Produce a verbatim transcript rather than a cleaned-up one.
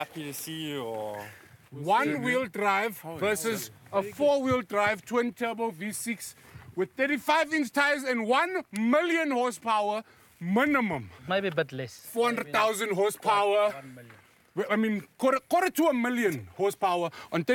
Happy to see you. Or... One-wheel drive versus a four-wheel drive twin-turbo V six with thirty-five inch tires and one million horsepower minimum. Maybe a bit less. four hundred thousand horsepower. One million. I mean, quarter, quarter to a million horsepower on